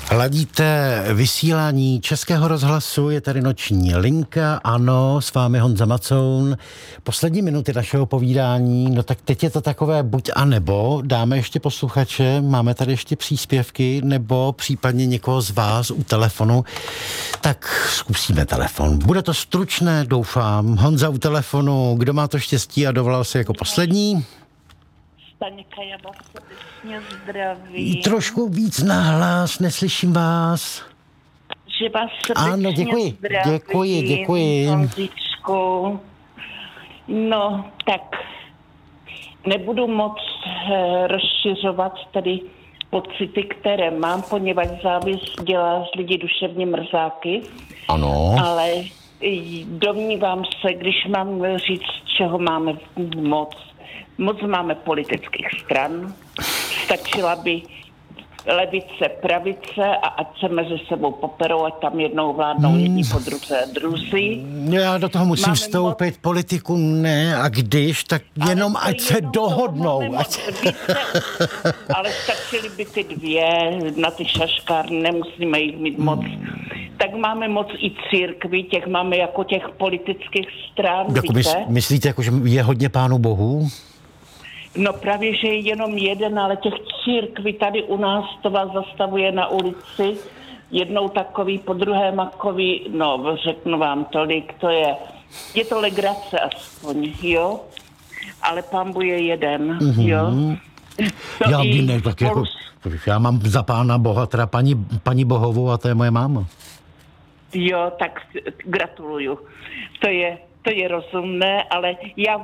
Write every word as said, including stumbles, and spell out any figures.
Ladíte vysílání Českého rozhlasu, je tady noční linka, ano, s vámi Honza Macoun. Poslední minuty našeho povídání, no tak teď je to takové buď a nebo, dáme ještě posluchače, máme tady ještě příspěvky, nebo případně někoho z vás u telefonu, tak zkusíme telefon. Bude to stručné, doufám. Honza u telefonu, kdo má to štěstí a dovolal se jako poslední? Staňka, já vás srdečně zdravím. Trošku víc nahlas, neslyším vás. Že vás srdečně ano, děkuji, zdravím. děkuji, děkuji. Honzičku. No, tak nebudu moc eh, rozšiřovat tady pocity, které mám, poněvadž závist dělá z lidí duševně mrzáky. Ano. Ale domnívám se, když mám říct, čeho máme moc, moc máme politických stran, stačila by levice, pravice a ať se mezi sebou poperou, ať tam jednou vládnou jedni po druhé druzí. Já do toho musím Máme vstoupit, moc... politiku ne, a když, tak jenom ale ať se jenom dohodnou. Ať... Víte, ale stačily by ty dvě na ty šaškárny, nemusíme jich mít moc. Tak máme moc i církví, těch máme jako těch politických stran, jako víte? mys- myslíte, jako, že je hodně pánu bohů? No právě, že je jenom jeden, ale těch církví tady u nás to vás zastavuje na ulici. Jednou takový, po druhé makový, no řeknu vám tolik, to je, je to legrace aspoň, jo? Ale pán Bůh je jeden, mm-hmm. jo? To já by ne, tak jako, já mám za pána Boha, teda paní, paní Bohovou a to je moje máma. Jo, tak gratuluju. To je, to je rozumné, ale já